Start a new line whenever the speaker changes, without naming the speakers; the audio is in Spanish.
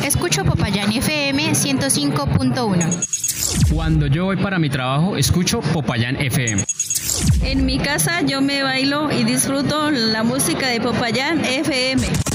Escucho Popayán FM 105.1.
Cuando yo voy para mi trabajo, escucho Popayán FM.
En mi casa yo me bailo y disfruto la música de Popayán FM.